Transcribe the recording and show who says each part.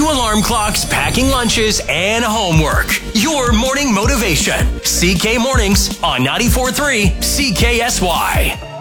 Speaker 1: to alarm clocks, packing lunches, and homework. Your morning motivation. CK Mornings on 94.3 CKSY.